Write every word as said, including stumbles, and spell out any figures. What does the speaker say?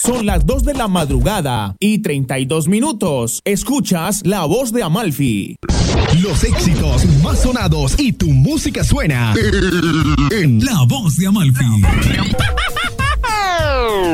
Son las dos de la madrugada y treinta y dos minutos. Escuchas La Voz de Amalfi. Los éxitos más sonados y tu música suena en La Voz de Amalfi.